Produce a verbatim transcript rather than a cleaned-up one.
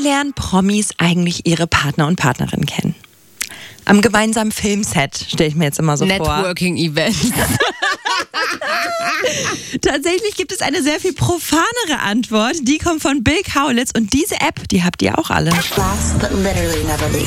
lernen Promis eigentlich ihre Partner und Partnerinnen kennen? Am gemeinsamen Filmset, stelle ich mir jetzt immer so vor. Networking-Events. Tatsächlich gibt es eine sehr viel profanere Antwort. Die kommt von Bill Kaulitz und diese App, die habt ihr auch alle. Last but literally never least.